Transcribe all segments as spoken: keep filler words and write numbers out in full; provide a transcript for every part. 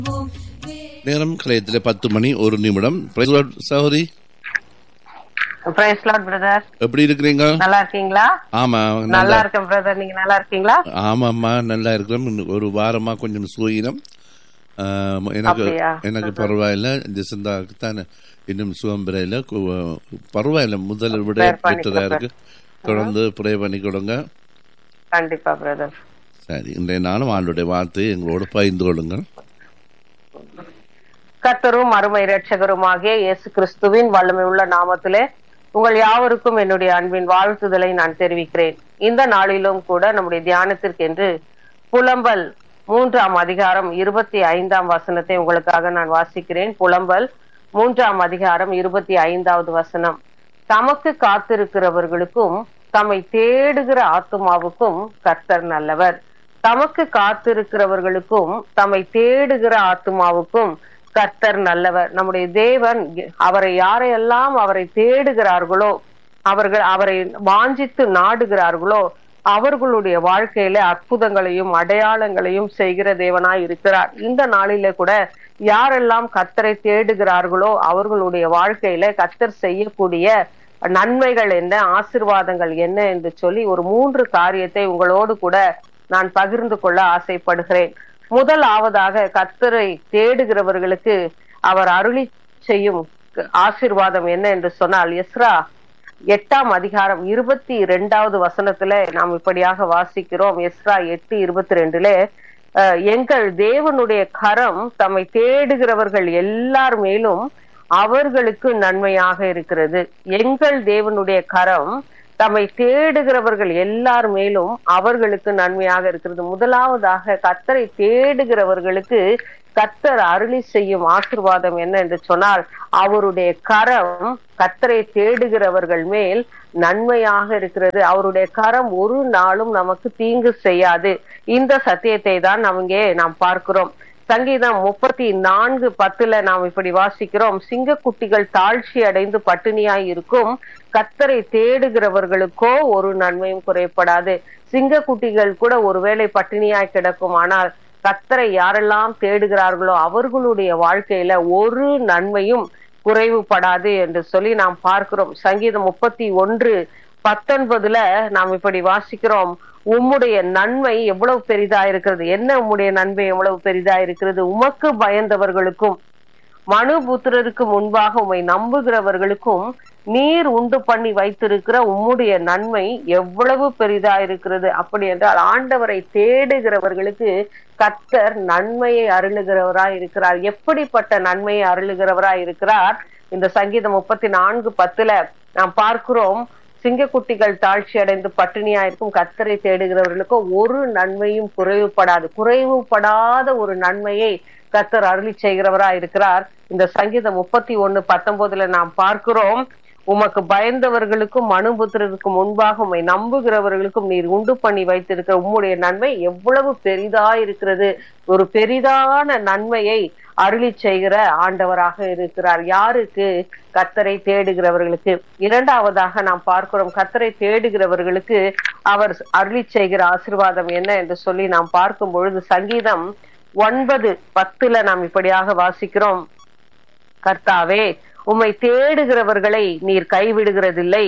நேரம் கலையத்தில் பத்து மணி ஒரு நிமிடம். சகோதரி பிரைஸ் லார்ட் பிரதர், எப்படி இருக்கிறீங்க? நல்லா இருக்கீங்களா? ஆமா, நல்லா இருக்கேன் பிரதர், நீங்க நல்லா இருக்கீங்களா? ஆமாம்மா, நல்லா இருக்கிறோம். ஒரு வாரமா கொஞ்சம் சுயினம். எனக்கு எனக்கு பரவாயில்ல. ஜெசந்தாக்கு தான் இன்னும் சுகம் பெறையில. பரவாயில்ல, முதல் விட பெற்றதா இருக்கு. தொடர்ந்து ப்ரே பண்ணி கொடுங்க. கண்டிப்பா பிரதர். சரி, இன்றைய நாளும் ஆண்டுடைய வார்த்தை எங்களோட பகிர்ந்து கொள்ளுங்கள். கர்த்தரும் அருமை இரட்சகருமாகிய இயேசு கிறிஸ்துவின் வல்லமை உள்ள நாமத்திலே உங்கள் யாவருக்கும் என்னுடைய அன்பின் வாழ்த்துதலை நான் தெரிவிக்கிறேன். இந்த நாளிலும் கூட நம்முடைய தியானத்திற்கென்று புலம்பல் மூன்றாம் அதிகாரம் இருபத்தி ஐந்தாம் வசனத்தை உங்களுக்காக நான் வாசிக்கிறேன். புலம்பல் மூன்றாம் அதிகாரம் இருபத்தி ஐந்தாவது வசனம். தமக்கு காத்திருக்கிறவர்களுக்கும் தம்மை தேடுகிற ஆத்துமாவுக்கும் கர்த்தர் நல்லவர். தமக்கு காத்திருக்கிறவர்களுக்கும் தம்மை தேடுகிற ஆத்துமாவுக்கும் கர்த்தர் நல்லவர். நம்முடைய தேவன் அவரை யாரையெல்லாம் அவரை தேடுகிறார்களோ, அவர்கள் அவரை வாஞ்சித்து நாடுகிறார்களோ, அவர்களுடைய வாழ்க்கையில அற்புதங்களையும் அடையாளங்களையும் செய்கிற தேவனாய் இருக்கிறார். இந்த நாளில கூட யாரெல்லாம் கர்த்தரை தேடுகிறார்களோ அவர்களுடைய வாழ்க்கையில கர்த்தர் செய்யக்கூடிய நன்மைகள் என்ன, ஆசீர்வாதங்கள் என்ன என்று சொல்லி ஒரு மூன்று காரியத்தை உங்களோடு கூட நான் பகிர்ந்து கொள்ள ஆசைப்படுகிறேன். முதலாவதாக, கர்த்தரை தேடுகிறவர்களுக்கு அவர் அருளி செய்யும் ஆசீர்வாதம் என்ன என்று சொன்னால், எஸ்ரா எட்டாம் அதிகாரம் இருபத்தி இரண்டாவது வசனத்துல நாம் இப்படியாக வாசிக்கிறோம். எஸ்ரா எட்டு இருபத்தி ரெண்டுல எங்கள் தேவனுடைய கரம் தம்மை தேடுகிறவர்கள் எல்லார் மேலும் அவர்களுக்கு நன்மையாக இருக்கிறது. எங்கள் தேவனுடைய கரம் தம்மை தேடுகிறவர்கள் எல்லார் மேலும் அவர்களுக்கு நன்மையாக இருக்கிறது. முதலாவதாக, கர்த்தரை தேடுகிறவர்களுக்கு கர்த்தர் அருளி செய்யும் ஆசீர்வாதம் என்ன என்று சொன்னால், அவருடைய கரம் கர்த்தரை தேடுகிறவர்கள் மேல் நன்மையாக இருக்கிறது. அவருடைய கரம் ஒரு நாளும் நமக்கு தீங்கு செய்யாது. இந்த சத்தியத்தை தான் நாம் இங்கே நாம் பார்க்கிறோம். சங்கீதம் முப்பத்தி நான்கு பத்துல நாம் இப்படி வாசிக்கிறோம். சிங்கக்குட்டிகள் தாழ்ச்சி அடைந்து பட்டினியாய் இருக்கும், கர்த்தரை தேடுகிறவர்களுக்கோ ஒரு நன்மையும் குறைப்படாது. சிங்கக்குட்டிகள் கூட ஒருவேளை பட்டினியாய் கிடக்கும், ஆனால் கர்த்தரை யாரெல்லாம் தேடுகிறார்களோ அவர்களுடைய வாழ்க்கையில ஒரு நன்மையும் குறைவுபடாது என்று சொல்லி நாம் பார்க்கிறோம். சங்கீதம் முப்பத்தி ஒன்று பத்தொன்பதுல நாம் இப்படி வாசிக்கிறோம். உம்முடைய நன்மை எவ்வளவு பெரிதா இருக்கிறது. என்ன உம்முடைய நன்மை எவ்வளவு பெரிதா இருக்கிறது? உமக்கு பயந்தவர்களுக்கும் மனுபுத்திரருக்கு முன்பாக உம்மை நம்புகிறவர்களுக்கும் நீர் உண்டு பண்ணி வைத்திருக்கிற உம்முடைய நன்மை எவ்வளவு பெரிதா இருக்கிறது. அப்படி என்றால் ஆண்டவரை தேடுகிறவர்களுக்கு கர்த்தர் நன்மையை அருளுகிறவராய் இருக்கிறார். எப்படிப்பட்ட நன்மையை அருளுகிறவராய் இருக்கிறார்? இந்த சங்கீதம் முப்பத்தி நான்கு பத்துல நாம் பார்க்கிறோம். சிங்கக்குட்டிகள் தாழ்ச்சி அடைந்து பட்டினியா இருக்கும், கர்த்தரை தேடுகிறவர்களுக்கு ஒரு நன்மையும் குறைவுபடாது. குறைவுபடாத ஒரு நன்மையை கர்த்தர் அருளி செய்கிறவரா இருக்கிறார். இந்த சங்கீதம் முப்பத்தி ஒண்ணு பத்தொன்பதுல நாம் பார்க்கிறோம். உமக்கு பயந்தவர்களுக்கும் மனுபுத்திரருக்கும் முன்பாக உம்மை நம்புகிறவர்களுக்கும் நீர் உண்டு பண்ணி வைத்திருக்கிற உம்முடைய நன்மை எவ்வளவு பெரிதா இருக்கிறது. ஒரு பெரிதான நன்மையை அருளி செய்கிற ஆண்டவராக இருக்கிறார். யாருக்கு? கர்த்தரை தேடுகிறவர்களுக்கு. இரண்டாவதாக நாம் பார்க்கிறோம், கர்த்தரை தேடுகிறவர்களுக்கு அவர் அருளி செய்கிற ஆசீர்வாதம் என்ன என்று சொல்லி நாம் பார்க்கும் பொழுது சங்கீதம் ஒன்பது பத்துல நாம் இப்படியாக வாசிக்கிறோம். கர்த்தாவே, உம்மை தேடுகிறவர்களை நீர் கைவிடுகிறதில்லை,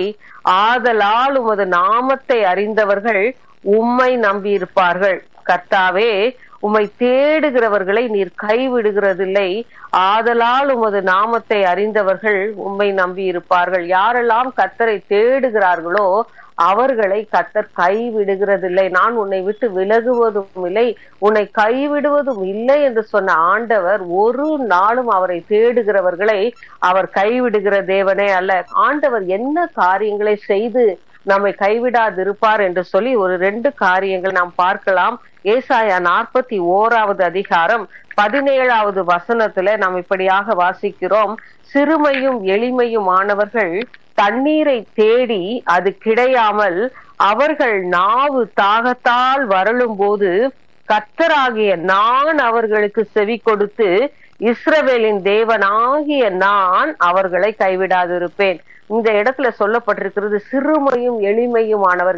ஆதலால் உமது நாமத்தை அறிந்தவர்கள் உம்மை நம்பி இருப்பார்கள். கர்த்தாவே, உம்மை தேடுகிறவர்களை நீர் கைவிடுகிறதில்லை, ஆதலால் உமது நாமத்தை அறிந்தவர்கள் உம்மை நம்பி இருப்பார்கள். யாரெல்லாம் கர்த்தரை தேடுகிறார்களோ அவர்களை கர்த்தர் கைவிடுகிறதில்லை. நான் உன்னை விட்டு விலகுவதும் இல்லை, உன்னை கைவிடுவதும் இல்லை என்று சொன்ன ஆண்டவர் ஒரு நாளும் அவரை தேடுகிறவர்களை அவர் கைவிடுகிற தேவனே அல்ல. ஆண்டவர் என்ன காரியங்களை செய்து நம்மை கைவிடாதிருப்பார் என்று சொல்லி ஒரு ரெண்டு காரியங்கள் நாம் பார்க்கலாம். ஏசாயா நாற்பத்தி ஓராவது அதிகாரம் பதினேழாவது வசனத்துல நாம் இப்படியாக வாசிக்கிறோம். சிறுமையும் எளிமையும் ஆனவர்கள் தண்ணீரை தேடி அது கிடையாமல் அவர்கள் நாவு தாகத்தால் வரலும் போது கர்த்தராகிய நான் அவர்களுக்கு செவி கொடுத்து இஸ்ரவேலின் தேவனாகிய நான் அவர்களை கைவிடாதிருப்பேன். இந்த இடத்துல சொல்லப்பட்டிருக்கிறது சிறுமையும் எளிமையும் ஆனவர்கள்.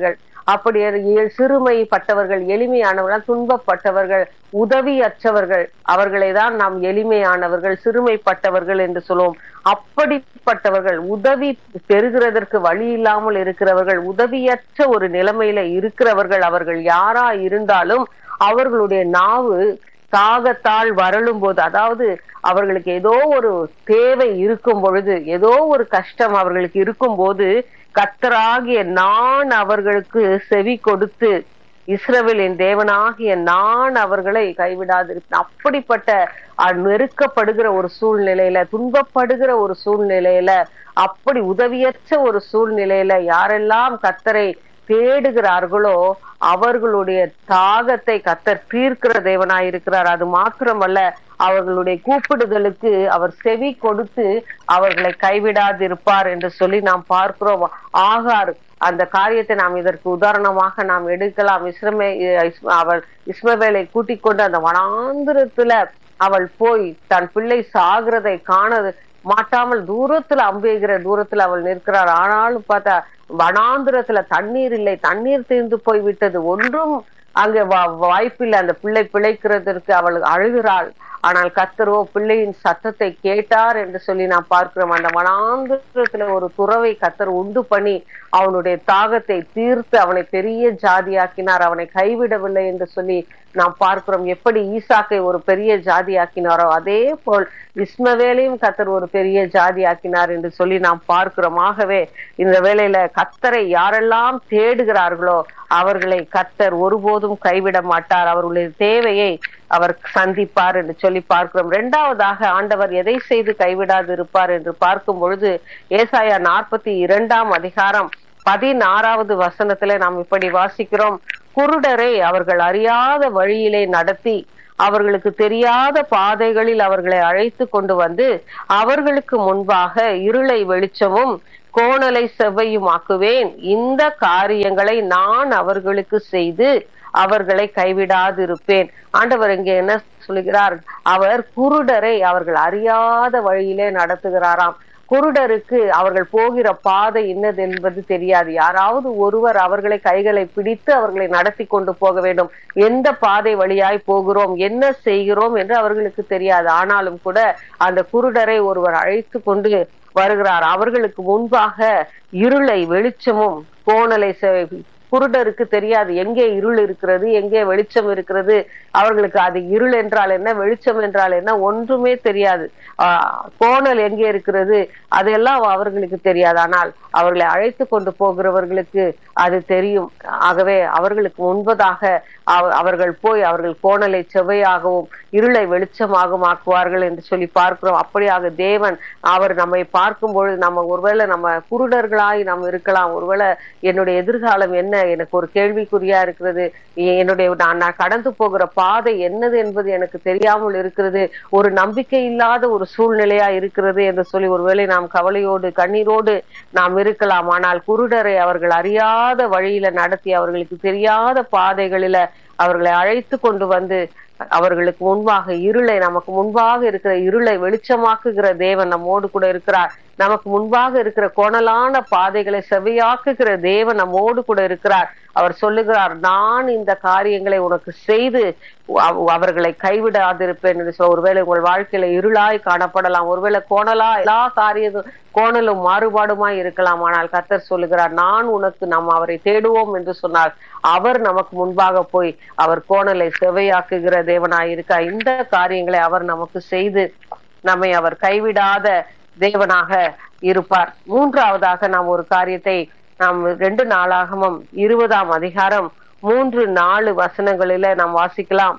அப்படி சிறுமைப்பட்டவர்கள், எளிமையானவர்கள், துன்பப்பட்டவர்கள், உதவியற்றவர்கள், அவர்களை தான் நாம் எளிமையானவர்கள், சிறுமைப்பட்டவர்கள் என்று சொல்லுவோம். அப்படிப்பட்டவர்கள், உதவி பெறுகிறதற்கு வழி இல்லாமல் இருக்கிறவர்கள், உதவியற்ற ஒரு நிலைமையில இருக்கிறவர்கள், அவர்கள் யாரா இருந்தாலும் அவர்களுடைய நாவு தாகத்தால் வரலும் போது, அதாவது அவர்களுக்கு ஏதோ ஒரு தேவை இருக்கும் பொழுது, ஏதோ ஒரு கஷ்டம் அவர்களுக்கு இருக்கும் போது, கர்த்தராகிய நான் அவர்களுக்கு செவி கொடுத்து இஸ்ரவேலின் தேவனாகிய நான் அவர்களை கைவிடாதிருப்பேன். அப்படிப்பட்ட நெருக்கப்படுகிற ஒரு சூழ்நிலையில, துன்பப்படுகிற ஒரு சூழ்நிலையில, அப்படி உதவியற்ற ஒரு சூழ்நிலையில யாரெல்லாம் கர்த்தரை தேடுகிறார்களோ அவர்களுடைய தாகத்தை கர்த்தர் தீர்க்கிற தேவனாயிருக்கிறார். அது மாத்திரமல்ல, அவர்களுடைய கூப்பிடுதலுக்கு அவர் செவி கொடுத்து அவர்களை கைவிடாதிருப்பார் என்று சொல்லி நாம் பார்க்கிறோம். ஆகார் அந்த காரியத்தை நாம் இதற்கு உதாரணமாக நாம் எடுக்கலாம். இஸ்ரமே அவள் இஸ்மவேலை கூட்டிக் கொண்டு அந்த வனாந்திரத்துல அவள் போய் தன் பிள்ளை சாகிறதை காண மாட்டாமல் தூரத்துல அம்பேகிற தூரத்துல அவள் நிற்கிறார். ஆனாலும் பார்த்தா வனாந்திரத்துல தண்ணீர் இல்லை, தண்ணீர் தீர்ந்து போய் விட்டது, ஒன்றும் அங்க வாய்ப்பில்லை அந்த பிள்ளை பிழைக்கிறதற்கு. அவள் அழுகிறாள். ஆனால் கர்த்தரோ பிள்ளையின் சத்தத்தை கேட்டார் என்று சொல்லி நாம் பார்க்கிறோம். அந்த வனாந்திரத்துல ஒரு துறவை கர்த்தர் உண்டு பண்ணி அவனுடைய தாகத்தை தீர்த்து அவனை பெரிய ஜாதியாக்கினார். அவனை கைவிடவில்லை என்று சொல்லி நாம் பார்க்கிறோம். எப்படி ஈசாக்கை ஒரு பெரிய ஜாதி ஆக்கினாரோ அதே போல் இஸ்மவேலையும் கர்த்தர் ஒரு பெரிய ஜாதி ஆக்கினார் என்று சொல்லி நாம் பார்க்கிறோம். ஆகவே இந்த வேளையில கர்த்தரை யாரெல்லாம் தேடுகிறார்களோ அவர்களை கர்த்தர் ஒருபோதும் கைவிட மாட்டார். அவர்களுடைய தேவையை அவர் சந்திப்பார் என்று சொல்லி பார்க்கிறோம். இரண்டாவதாக ஆண்டவர் எதை செய்து கைவிடாது இருப்பார் என்று பார்க்கும் பொழுது ஏசாயா நாற்பத்தி இரண்டாம் அதிகாரம் பதினாறாவது வசனத்துல நாம் இப்படி வாசிக்கிறோம். குருடரை அவர்கள் அறியாத வழியிலே நடத்தி அவர்களுக்கு தெரியாத பாதைகளில் அவர்களை அழைத்து கொண்டு வந்து அவர்களுக்கு முன்பாக இருளை வெளிச்சமும் கோணலை செவ்வையுமாக்குவேன். இந்த காரியங்களை நான் அவர்களுக்கு செய்து அவர்களை கைவிடாதிருப்பேன். ஆண்டவர் இங்கே என்ன சொல்லுகிறார்? அவர் குருடரை அவர்கள் அறியாத வழியிலே நடத்துகிறாராம். குருடருக்கு அவர்கள் போகிற பாதை என்னது என்பது தெரியாது. யாராவது ஒருவர் அவர்களை கைகளை பிடித்து அவர்களை நடத்தி கொண்டு போக வேண்டும். எந்த பாதை வழியாய் போகிறோம், என்ன செய்கிறோம் என்று அவர்களுக்கு தெரியாது. ஆனாலும் கூட அந்த குருடரை ஒருவர் அழைத்து கொண்டு வருகிறார். அவர்களுக்கு முன்பாக இருளை வெளிச்சமும் கோணலை குருடருக்கு தெரியாது எங்கே இருள் இருக்கிறது, எங்கே வெளிச்சம் இருக்கிறது. அவர்களுக்கு அது இருள் என்றால் என்ன, வெளிச்சம் என்றால் என்ன ஒன்றுமே தெரியாது. ஆஹ் கோணல் எங்கே இருக்கிறது அதெல்லாம் அவர்களுக்கு தெரியாது. ஆனால் அவர்களை அழைத்து கொண்டு போகிறவர்களுக்கு அது தெரியும். ஆகவே அவர்களுக்கு முன்பதாக அவர்கள் போய் அவர்கள் கோணலை செவ்வையாகவும் இருளை வெளிச்சமாகவும் ஆக்குவார்கள் என்று சொல்லி பார்க்கிறோம். அப்படியாக தேவன் அவர் நம்மை பார்க்கும் பொழுது நம்ம ஒருவேளை நம்ம குருடர்களாய் நாம் இருக்கலாம். ஒருவேளை என்னுடைய எதிர்காலம் என்ன, எனக்கு ஒரு கேள்விக்குறியா இருக்கிறது, என்னுடைய நான் நான் கடந்து போகிற பாதை என்னது என்பது எனக்கு தெரியாமல் இருக்கிறது, ஒரு நம்பிக்கை இல்லாத ஒரு சூழ்நிலையா இருக்கிறது என்று சொல்லி ஒருவேளை நாம் கவலையோடு கண்ணீரோடு நாம் இருக்கலாம். ஆனால் குருடரை அவர்கள் அறியாத வழியில நடத்தி அவர்களுக்கு தெரியாத பாதைகளில அவர்களை அழைத்து கொண்டு வந்து அவர்களுக்கு முன்பாக இருளை, நமக்கு முன்பாக இருக்கிற இருளை வெளிச்சமாக்குகிற தேவன் நம்மோடு கூட இருக்கிறார். நமக்கு முன்பாக இருக்கிற கோணலான பாதைகளை செவ்வையாக்குகிற தேவன் நம்மோடு கூட இருக்கிறார். அவர் சொல்லுகிறார், நான் இந்த காரியங்களை உனக்கு செய்து அவர்களை கைவிடாதிருப்பேன் என்று சொல்ல. ஒருவேளை உங்கள் வாழ்க்கையில இருளாய் காணப்படலாம், ஒருவேளை கோணலா எல்லா காரியமும் கோணலும் மாறுபாடுமாய் இருக்கலாம். ஆனால் கர்த்தர் சொல்லுகிறார், நான் உனக்கு நாம் அவரை தேடுவோம் என்று சொன்னார். அவர் நமக்கு முன்பாக போய் அவர் கோணலை செவ்வையாக்குகிற தேவனாயிருக்க இந்த காரியங்களை அவர் நமக்கு செய்து நம்மை அவர் கைவிடாத தேவனாக இருப்பார். மூன்றாவதாக நாம் ஒரு காரியத்தை நாம் ரெண்டு நாளாகமும் இருபதாம் அதிகாரம் மூன்று நாலு வசனங்களில நாம் வாசிக்கலாம்.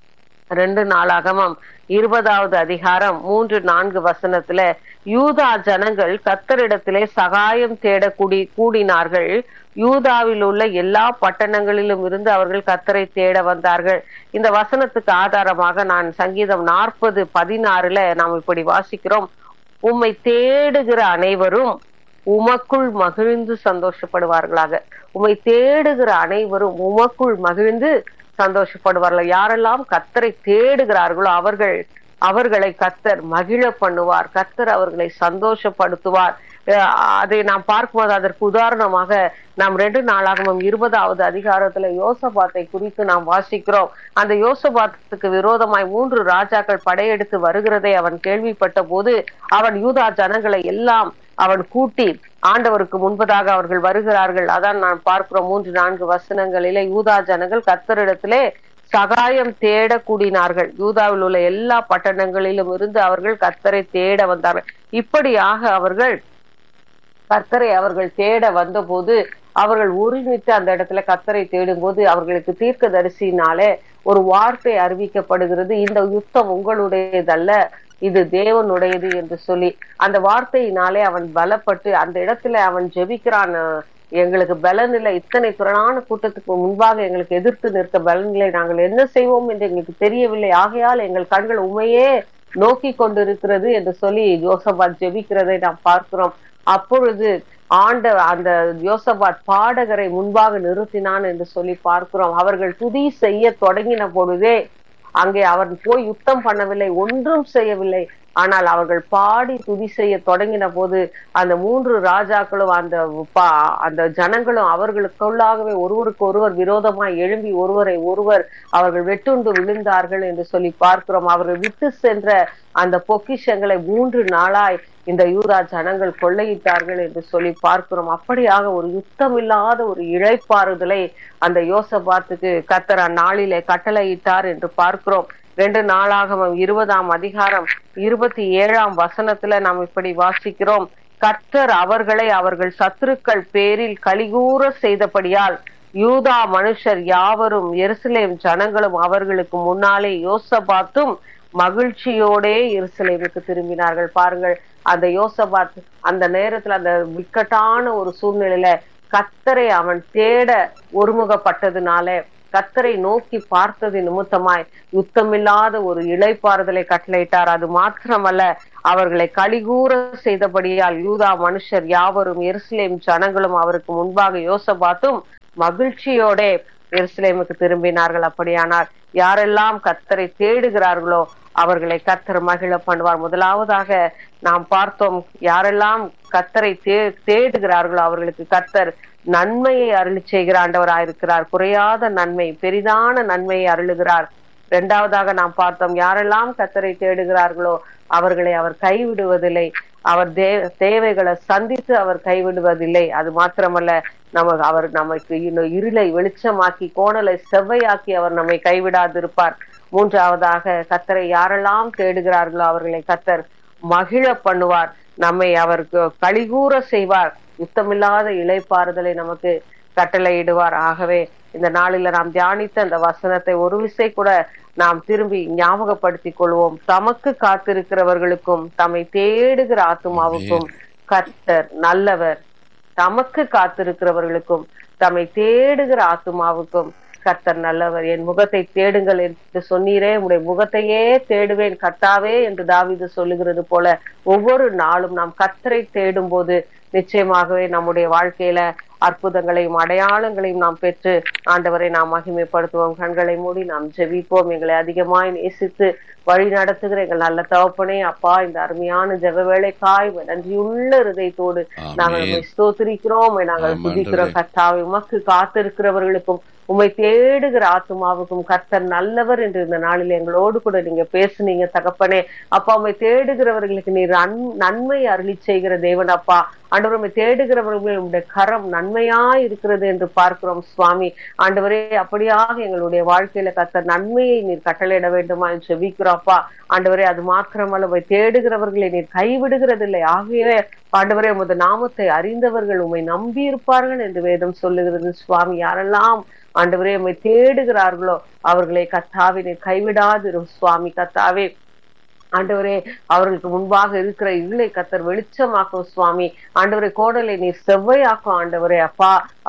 ரெண்டு நாளாகமும் இருபதாவது அதிகாரம் மூன்று நான்கு வசனத்துல யூதா ஜனங்கள் கர்த்தரிடத்திலே சகாயம் தேட கூடி கூடினார்கள். யூதாவில் உள்ள எல்லா பட்டணங்களிலும் இருந்து அவர்கள் கர்த்தரை தேட வந்தார்கள். இந்த வசனத்துக்கு ஆதாரமாக நான் சங்கீதம் நாற்பது பதினாறுல நாம் இப்படி வாசிக்கிறோம். உம்மை தேடுகிற அனைவரும் உமக்குள் மகிழ்ந்து சந்தோஷப்படுவார்களாக. உம்மை தேடுகிற அனைவரும் உமக்குள் மகிழ்ந்து சந்தோஷப்படுவார்கள். யாரெல்லாம் கர்த்தரை தேடுகிறார்களோ அவர்கள் அவர்களை கர்த்தர் மகிழ பண்ணுவார், கர்த்தர் அவர்களை சந்தோஷப்படுத்துவார் அதை நாம் பார்க்கும்போது அதற்கு உதாரணமாக நாம் ரெண்டு நாளாகவும் இருபதாவது அதிகாரத்துல யோசபாத்தை குறித்து நாம் வாசிக்கிறோம். அந்த யோசபாத்துக்கு விரோதமாய் மூன்று ராஜாக்கள் படையெடுத்து வருகிறதை அவன் கேள்விப்பட்ட போது அவன் யூதா ஜனங்களை எல்லாம் அவன் கூட்டி ஆண்டவருக்கு முன்பதாக அவர்கள் வருகிறார்கள். அதான் நான் பார்க்கிறோம் மூன்று நான்கு வசனங்களிலே யூதா ஜனங்கள் கர்த்தரிடத்திலே சகாயம் தேட கூடினார்கள். யூதாவில் உள்ள எல்லா பட்டணங்களிலும் இருந்து அவர்கள் கர்த்தரை தேட வந்தார்கள். இப்படியாக அவர்கள் கர்த்தரை அவர்கள் தேட வந்த போது அவர்கள் ஒருமித்து அந்த இடத்துல கர்த்தரை தேடும் போது அவர்களுக்கு தீர்க்க தரிசினாலே ஒரு வார்த்தை அறிவிக்கப்படுகிறது, இந்த யுத்தம் உங்களுடையதல்ல, இது தேவனுடையது என்று சொல்லி. அந்த வார்த்தையினாலே அவன் பலப்பட்டு அந்த இடத்துல அவன் ஜெபிக்கிறான், எங்களுக்கு பலன் இல்லை, இத்தனை திரளான கூட்டத்துக்கு முன்பாக எங்களுக்கு எதிர்த்து நிற்க பலன் இல்லை, நாங்கள் என்ன செய்வோம் என்று எங்களுக்கு தெரியவில்லை, ஆகையால் எங்கள் கண்கள் உண்மையே நோக்கி கொண்டிருக்கிறது என்று சொல்லி யோசபாத் ஜெபிக்கிறதை நாம் பார்க்கிறோம். அப்பொழுது ஆண்ட அந்த யோசபாத் பாடகரை முன்பாக நிறுத்தினான் என்று சொல்லி பார்க்கிறோம். அவர்கள் துதி செய்ய தொடங்கின பொழுதே அங்கே அவன் போய் யுத்தம் பண்ணவில்லை, ஒன்றும் செய்யவில்லை. ஆனால் அவர்கள் பாடி துதி செய்ய தொடங்கின போது அந்த மூன்று ராஜாக்களும் அந்த அந்த ஜனங்களும் அவர்களுக்குள்ளாகவே ஒருவருக்கு ஒருவர் விரோதமாய் எழும்பி ஒருவரை ஒருவர் அவர்கள் வெட்டுண்டு விழுந்தார்கள் என்று சொல்லி பார்க்கிறோம். அவர்கள் விட்டு சென்ற அந்த பொக்கிஷங்களை மூன்று நாளாய் இந்த யூதா ஜனங்கள் கொள்ளையிட்டார்கள் என்று சொல்லி பார்க்கிறோம். அப்படியாக ஒரு யுத்தம் இல்லாத ஒரு இழைப்பாறுதலை அந்த யோசபாத்துக்கு கர்த்தர் அந்நாளிலே கட்டளையிட்டார் என்று பார்க்கிறோம். ரெண்டு நாளாகவும் இருபதாம் அதிகாரம் இருபத்தி ஏழாம் வசனத்துல நாம் இப்படி வாசிக்கிறோம், கர்த்தர் அவர்களை அவர்கள் சத்துருக்கள் பேரில் கலிகூற செய்தபடியால் யூதா மனுஷர் யாவரும் எருசலேம் ஜனங்களும் அவர்களுக்கு முன்னாலே யோசபாத்தும் மகிழ்ச்சியோடே எருசலேமுக்கு திரும்பினார்கள். பாருங்கள், அந்த யோசபாத் அந்த நேரத்துல அந்த விக்கட்டான ஒரு சூழ்நிலையில கர்த்தரை அவன் தேட ஒருமுகப்பட்டதுனால கர்த்தரை நோக்கி பார்த்தது நிமித்தமாய் யுத்தமில்லாத ஒரு இளைப்பாறுதலை கட்டளையிட்டார். அது மாத்திரமல்ல, அவர்களை கலிகூற செய்தபடியால் யூதா மனுஷர் யாவரும் எருசலேம் ஜனங்களும் அவருக்கு முன்பாக யோசபாத்தும் மகிழ்ச்சியோட எருசலேமுக்கு திரும்பினார்கள். அப்படியானால் யாரெல்லாம் கர்த்தரை தேடுகிறார்களோ அவர்களை கர்த்தர் மகிழ பண்ணுவார். முதலாவதாக நாம் பார்த்தோம், யாரெல்லாம் கர்த்தரை தே தேடுகிறார்களோ அவர்களுக்கு கர்த்தர் நன்மையை அருளி செய்கிற ஆண்டவராயிருக்கிறார். குறையாத நன்மை, பெரிதான நன்மையை அருளுகிறார். இரண்டாவதாக நாம் பார்த்தோம், யாரெல்லாம் கர்த்தரை தேடுகிறார்களோ அவர்களை அவர் கைவிடுவதில்லை, அவர் தே தேவைகளை சந்தித்து அவர் கைவிடுவதில்லை. அது மாத்திரமல்ல, நமக்கு அவர் நமக்கு இன்னும் இருளை வெளிச்சமாக்கி கோணலை செவ்வையாக்கி அவர் நம்மை கைவிடாதிருப்பார். மூன்றாவதாக, கர்த்தரை யாரெல்லாம் தேடுகிறார்களோ அவர்களை கர்த்தர் மகிழ பண்ணுவார், நம்மை அவருக்கு கலிகூற செய்வார், யுத்தமில்லாத இளைப்பாறுதலை நமக்கு கட்டளையிடுவார். ஆகவே இந்த நாளில நாம் தியானித்த அந்த வசனத்தை ஒரு விசை கூட நாம் திரும்பி ஞாபகப்படுத்திக் கொள்வோம். தமக்கு காத்திருக்கிறவர்களுக்கும் தம்மை தேடுகிற ஆத்துமாவுக்கும் கர்த்தர் நல்லவர். தமக்கு காத்திருக்கிறவர்களுக்கும் தம்மை தேடுகிற ஆத்துமாவுக்கும் கர்த்தர் நல்லவர். என் முகத்தை தேடுங்கள் என்று சொன்னீரே, உடைய முகத்தையே தேடுவேன் கர்த்தாவே என்று தாவீது சொல்லுகிறது போல ஒவ்வொரு நாளும் நாம் கர்த்தரை தேடும் போது நிச்சயமாகவே நம்முடைய வாழ்க்கையில அற்புதங்களையும் அடையாளங்களையும் நாம் பெற்று ஆண்டவரை நாம் மகிமைப்படுத்துவோம். கண்களை மூடி நாம் ஜெபிப்போம். எங்களை அதிகமாய் நேசித்து வழி நடத்துகிற எங்கள் நல்ல தகப்பனே, அப்பா, இந்த அருமையான ஜெப வேளைக்காய் நன்றியுள்ள இருதயத்தோடு நாங்கள் உம்மை ஸ்தோத்திரிக்கிறோம், நாங்கள் துதிக்கிறோம். கர்த்தாவை உமக்கு காத்திருக்கிறவர்களுக்கும் உம்மை தேடுகிற ஆத்துமாவுக்கும் கர்த்தர் நல்லவர் என்று இந்த நாளில் எங்களோடு கூட நீங்க பேசுனீங்க தகப்பனே. அப்பா, உம்மை தேடுகிறவர்களுக்கு நீர் நன்மை அருளி செய்கிற தேவன். அப்பா ஆண்டவர், உம்மை தேடுகிறவர்கள் உங்களுடைய கரம் நன்மையா இருக்கிறது என்று பார்க்கிறோம் சுவாமி. ஆண்டவரே, அப்படியாக எங்களுடைய வாழ்க்கையில கர்த்தர் நன்மையை நீர் கட்டளையிட வேண்டுமா என்று ஜெபிக்கிறோம். அப்பா ஆண்டவரே, அது மாத்திரமல்ல, உம்மை தேடுகிறவர்களை நீர் கைவிடுகிறதில்லை. ஆகவே ஆண்டவரே, உமது நாமத்தை அறிந்தவர்கள் உம்மை நம்பி இருப்பார்கள் என்று வேதம் சொல்லுகிறது சுவாமி. யாரெல்லாம் ஆண்டவரே உம்மை தேடுகிறார்களோ அவர்களை கர்த்தாவே நீர் கைவிடாதிரும் சுவாமி. கர்த்தாவே ஆண்டவரே, அவர்களுக்கு முன்பாக இருக்கிற இருளை கர்த்தர் வெளிச்சமாக்கும் சுவாமி. ஆண்டவரே, கோடலை நீர் செவ்வையாக்கும் ஆண்டவரே. அப்பா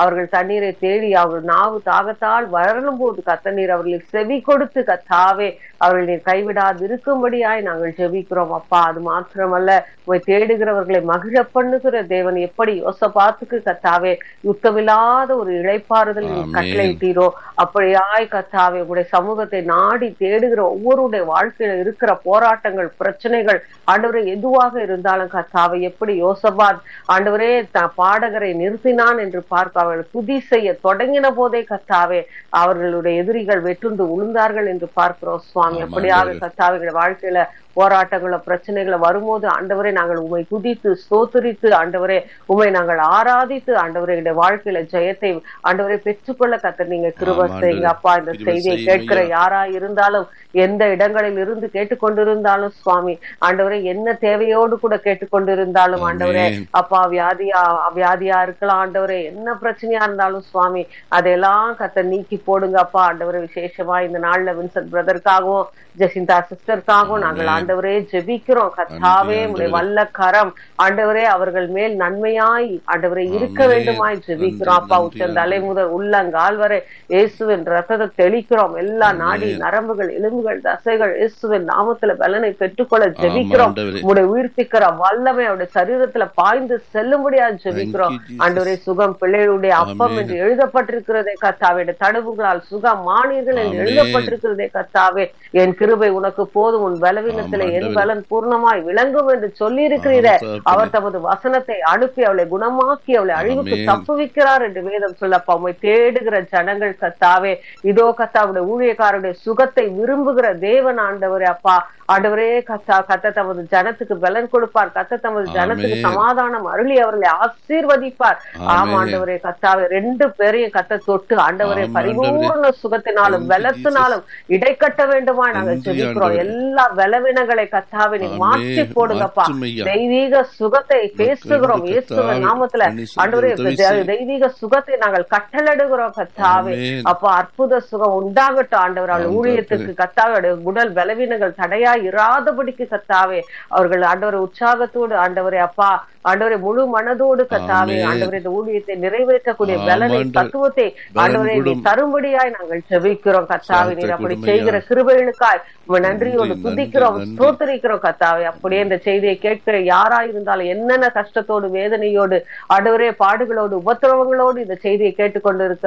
அவர்கள் தண்ணீரை தேடி அவர்கள் நாவு தாகத்தால் வளரும் போது கத்த நீர் அவர்களுக்கு செவி கொடுத்து கத்தாவே அவர்கள் நீர் கைவிடாது இருக்கும்படியாய் நாங்கள் ஜெபிக்கிறோம் அப்பா. அது மாத்திரமல்ல, போய் தேடுகிறவர்களை மகிழ பண்ணுகிற தேவன் எப்படி யோசபாத்துக்கு கத்தாவே யுத்தமில்லாத ஒரு இளைப்பாறுதல் கட்டளையிட்டீரோ அப்படியாய் கத்தாவே உங்களுடைய சமூகத்தை நாடி தேடுகிற ஒவ்வொருடைய வாழ்க்கையில இருக்கிற போராட்டங்கள் பிரச்சனைகள் ஆண்டவரே எதுவாக இருந்தாலும் கத்தாவை எப்படி யோசபாத் ஆண்டவரே பாடகரை நிறுத்தினான் என்று பார்க்க அவர்கள் துதி செய்ய தொடங்கின போதே கத்தாவே அவர்களுடைய எதிரிகள் வெற்றுண்டு உளுந்தார்கள் என்று பார்க்கிறோம் சுவாமி. அப்படியாக கத்தாவைகள் வாழ்க்கையில போராட்டங்கள பிரச்சனைகளை வரும்போது ஆண்டவரே நாங்கள் உண்மை துதித்து ஸ்தோத்திரித்து ஆண்டவரே உண்மை நாங்கள் ஆராதித்து ஆண்டவரே எங்களுடைய வாழ்க்கையில ஜெயத்தை ஆண்டவரை பெற்றுக்கொள்ள கத்த நீங்க கிருபை செய்யுங்க அப்பா. இந்த செய்தியை கேட்கிற யாரா இருந்தாலும் எந்த இடங்களில் இருந்து கேட்டுக்கொண்டிருந்தாலும் சுவாமி ஆண்டவரே என்ன தேவையோடு கூட கேட்டுக்கொண்டிருந்தாலும் ஆண்டவரே அப்பா வியாதியா வியாதியா இருக்கலாம் ஆண்டவரே என்ன பிரச்சனையா இருந்தாலும் சுவாமி அதெல்லாம் கத்த நீக்கி போடுங்க அப்பா. ஆண்டவரே விசேஷமா இந்த நாள்ல வின்சென்ட் பிரதருக்காகவும் ஜெசிந்தா சிஸ்டருக்காகவும் நாங்கள் ஆண்டவரே ஜெபிக்கிறோம் கத்தாவே உடைய வல்ல கரம் ஆண்டவரே அவர்கள் மேல் நன்மையாய் ஆண்டவரே இருக்க வேண்டுமாய் ஜெபிக்கிறோம் அப்பா. உச்சந்தலை முதல் உள்ளங்கால் வரை இயேசுவின் ரத்தத்தை தெளிக்கிறோம். எல்லா நாடி நரம்புகள் எலும்புகள் தசைகள் இயேசுவின் நாமத்துல பலனை பெற்றுக்கொள்ள ஜெபிக்கிறோம். உடைய உயிர்ப்பிக்கிற வல்லமை அவருடைய சரீரத்துல பாய்ந்து செல்லும்படியா ஜெபிக்கிறோம் ஆண்டவரே. சுகம் பிள்ளைகளுடைய அப்பம் என்று எழுதப்பட்டிருக்கிறதே கத்தாவே, தடுப்புகளால் சுகம் மானீர்கள் என்று எழுதப்பட்டிருக்கிறதே கத்தாவே. என் கிருபை உனக்கு போதும், உன் பலவீனத்திலே என் பலன் பூர்ணமாய் விளங்கும் என்று சொல்லி இருக்கிறீர. அவர் தமது வசனத்தை அனுப்பி அவளை குணமாக்கி அவளை அழிவுக்கு தப்புவிக்கிறார் என்று வேதம் சொல்லப்பா. உம்மை தேடுகிற ஜனங்கள் கத்தாவே இதோ கத்தாவுடைய ஊழியக்காரருடைய சுகத்தை விரும்புகிற தேவன் ஆண்டவரே அப்பா. ஆண்டவரே கத்தா கத்த தமது ஜனத்துக்கு பலன் கொடுப்பார். கத்த தமது ஜனத்துக்கு சமாதானம் அருளி அவர்களை ஆசீர்வதிப்பார். ஆமா ஆண்டவரே கத்தாவே ரெண்டு பேரையும் கத்த தொட்டு ஆண்டவரே பரிபூர்ண சுகத்தினாலும் பலத்தினாலும் இடைக்கட்ட வேண்டுமா நாங்கள் ஜெபிக்கிறோம். எல்லா பலவீனங்களை கத்தாவே நீ மாற்றி போடுங்கப்பா. தெய்வீக சுகத்தை பேசுகிறோம் இயேசுவின் நாமத்துல ஆண்டவரே. தெய்வீக சுகத்தை நாங்கள் கட்டளையிடுகிறோம் கத்தாவே அப்பா. அற்புத சுகம் உண்டாகட்டும் ஆண்டவர். அவள் ஊழியத்துக்கு கத்தாவே உடல் பலவீனங்கள் தடையா இராதபடிக்கு கத்தாவே அவர்கள் ஆண்டவரை உற்சாகத்தோடு ஆண்டவரே அப்பா ஆண்டவரை முழு மனதோடு கத்தாவே ஆண்டவரை இந்த ஊழியத்தை நிறைவேற்றக்கூடிய பலனை தத்துவத்தை ஆண்டவரை நீ தரும்படியாய் நாங்கள் ஜெபிக்கிறோம் கத்தாவே. நீர் அப்படி செய்கிற கிருபைகளுக்காய் நன்றியோடு துதிக்கிறோம் ஸ்தோத்திரிக்கிறோம் கத்தாவே. அப்படியே இந்த செய்தியை கேட்கிற யாரா இருந்தாலும் என்னென்ன கஷ்டத்தோடு வேதனையோடு ஆண்டவரே பாடுகளோடு உபத்திரவங்களோடு இந்த செய்தியை கேட்டுக்கொண்டு இருக்கிற